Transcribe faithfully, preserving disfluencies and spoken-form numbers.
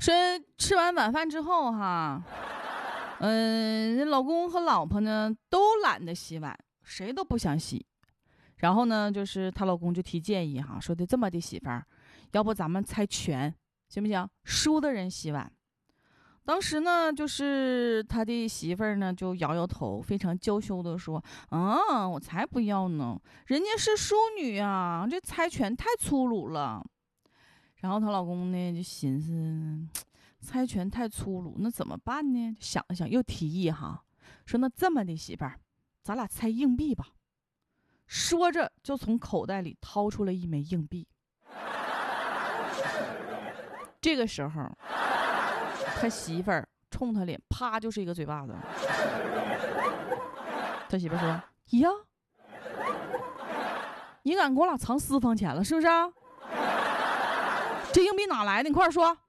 说吃完晚饭之后哈，嗯、呃，老公和老婆呢都懒得洗碗，谁都不想洗。然后呢，就是她老公就提建议哈，说的这么的媳妇儿，要不咱们猜拳行不行？输的人洗碗。当时呢，就是他的媳妇儿呢就摇摇头，非常娇羞的说：“啊，我才不要呢，人家是淑女啊，这猜拳太粗鲁了。”然后她老公呢就寻思，猜拳太粗鲁，那怎么办呢？想了想，又提议哈，说那这么的媳妇儿，咱俩猜硬币吧。说着就从口袋里掏出了一枚硬币。这个时候，他媳妇儿冲他脸啪就是一个嘴巴子。他媳妇儿说：“呀，你敢给我俩藏私房钱了是不是？这硬币哪来的？你快点说。”